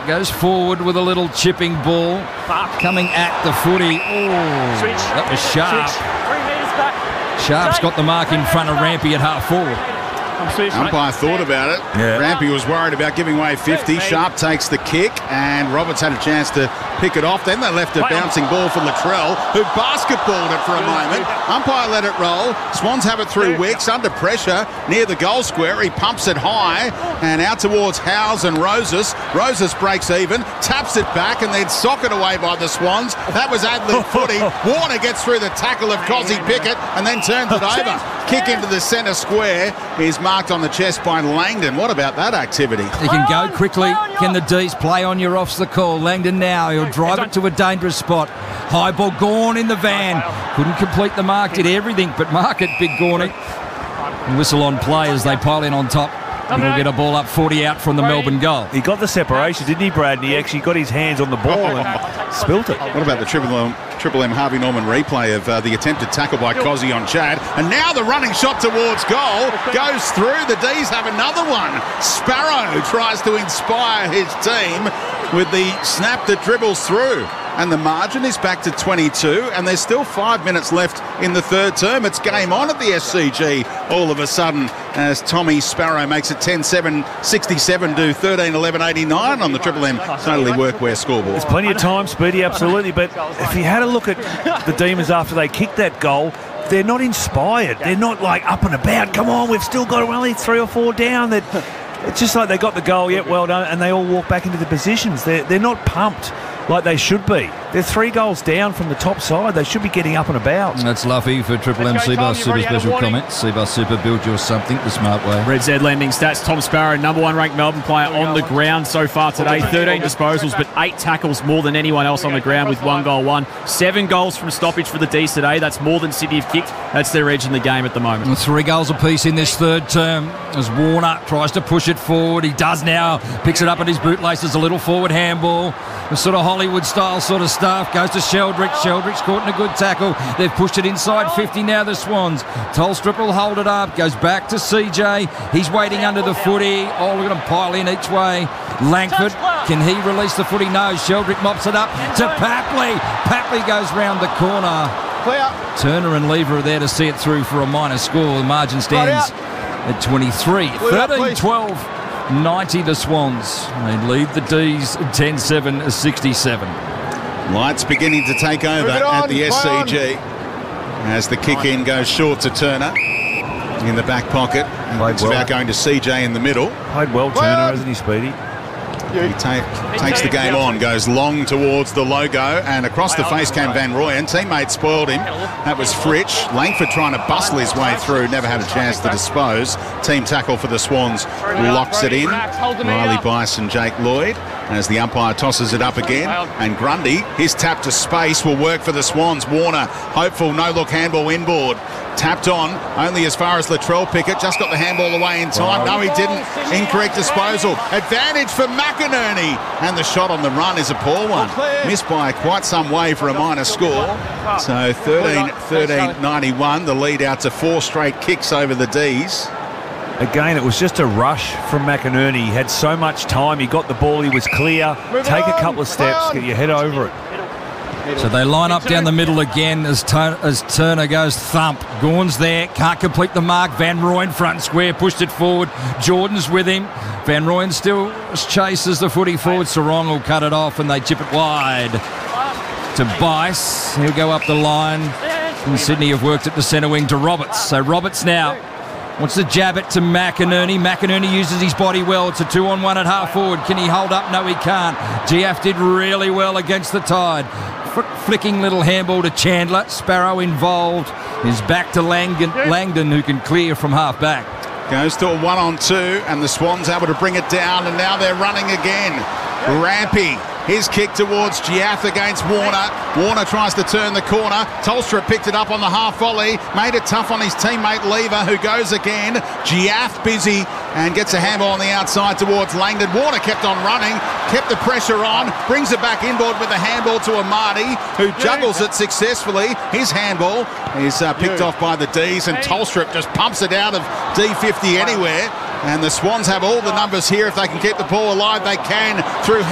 goes forward with a little chipping ball. Coming at the footy. Oh, that was Sharp. 3 metres back. Sharp's got the mark in front of Rampy at half forward. Umpire thought about it. Yeah. Rampy was worried about giving away 50. Sharp takes the kick, and Roberts had a chance to pick it off. Then they left a bouncing ball for Latrell, who basketballed it for a moment. Umpire let it roll. Swans have it through Wicks under pressure near the goal square. He pumps it high and out towards Howes and Roses. Roses breaks even, taps it back, and then sock it away by the Swans. That was ad-lib footy. Warner gets through the tackle of Cozzy Pickett and then turns it over. Kick into the centre square is marked on the chest by Langdon. What about that activity? He can go quickly. Can the D's play on your off's the call? Langdon now. He'll drive it to a dangerous spot. High ball, Gawn in the van. Couldn't complete the mark. Did everything but mark it, Big Gorney. Whistle on play as they pile in on top. He'll get a ball up 40 out from the Melbourne goal. He got the separation, didn't he, Brad? And he actually got his hands on the ball and spilt it. What about the Triple M Harvey Norman replay of the attempted tackle by Cozzy on Chad? And now the running shot towards goal goes through. The D's have another one. Sparrow tries to inspire his team with the snap that dribbles through. And the margin is back to 22, and there's still 5 minutes left in the third term. It's game on at the SCG all of a sudden as Tommy Sparrow makes it 10-7, 67 to 13-11-89 on the Triple M Totally Workwear scoreboard. There's plenty of time, Speedy, absolutely. But if you had a look at the Demons after they kicked that goal, they're not inspired. They're not like up and about. Come on, we've still got only 3 or 4 down. It's just like they got the goal, yep, well done, and they all walk back into the positions. They're not pumped like they should be. They're 3 goals down from the top side. They should be getting up and about. That's Luffy for Triple M Seabus Super special comments. Seabus Super, build your something the smart way. Red Z lending stats. Tom Sparrow, number 1 ranked Melbourne player on the ground so far today. 13 disposals, but 8 tackles more than anyone else on the ground with 1 goal won. 7 goals from stoppage for the D's today. That's more than Sydney have kicked. That's their edge in the game at the moment. 3 goals apiece in this third term as Warner tries to push it forward. He does now. Picks it up at his bootlaces. A little forward handball. The sort of Hollywood-style sort of stuff. Goes to Sheldrick. Sheldrick's caught in a good tackle. They've pushed it inside 50 now, the Swans. Tolstrup will hold it up. Goes back to CJ. He's waiting under the footy. Oh, look at him pile in each way. Langford, can he release the footy? No. Sheldrick mops it up to Papley. Papley goes round the corner. Turner and Lever are there to see it through for a minor score. The margin stands at 23. 13-12. 90 the Swans. They lead the D's 10-7, 67. Lights beginning to take over at the SCG as the kick-in goes short to Turner in the back pocket. It's about going to CJ in the middle. Played well, Turner, hasn't he, Speedy? He takes the game on, goes long towards the logo, and across the face came Van Rooyen. Teammate spoiled him. That was Fritsch. Langford trying to bustle his way through, never had a chance to dispose. Team tackle for the Swans locks it in. Riley Bice and Jake Lloyd as the umpire tosses it up again. And Grundy, his tap to space will work for the Swans. Warner, hopeful, no-look handball inboard. Tapped on, only as far as Latrell Pickett. Just got the handball away in time. No, he didn't. Incorrect disposal. Advantage for McInerney. And the shot on the run is a poor one. Missed by quite some way for a minor score. So 13-13-91. The lead out to 4 straight kicks over the D's. Again, it was just a rush from McInerney. He had so much time. He got the ball. He was clear. Take a couple of steps. Get your head over it. So they line up down the middle again as Turner goes thump. Gawn's there, can't complete the mark. Van Rooyen front square, pushed it forward. Jordan's with him. Van Rooyen still chases the footy forward. Sarong will cut it off and they chip it wide to Bice. He'll go up the line. And Sydney have worked at the centre wing to Roberts. So Roberts now wants to jab it to McInerney. McInerney uses his body well. It's a 2-on-1 at half forward. Can he hold up? No, he can't. Giaff did really well against the Tide. Flicking little handball to Chandler. Sparrow involved. Is back to Langdon, who can clear from half back. Goes to a 1-on-2, and the Swans able to bring it down, and now they're running again. Rampy. His kick towards Giaff against Warner. Warner tries to turn the corner. Tolstrup picked it up on the half volley. Made it tough on his teammate Lever, who goes again. Giaff busy and gets a handball on the outside towards Langdon. Warner kept on running, kept the pressure on, brings it back inboard with the handball to Amadi, who juggles it successfully. His handball is picked off by the D's, and Tolstrup just pumps it out of D50 anywhere. And the Swans have all the numbers here. If they can keep the ball alive, they can through